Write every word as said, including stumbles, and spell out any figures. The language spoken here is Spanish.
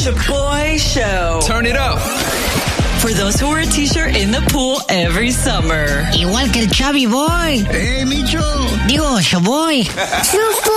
Chaboy Show. Turn it up. For those who wear a t-shirt in the pool every summer. Igual que el Chavi Boy. ¡Eh, Micho! Digo, Chaboy.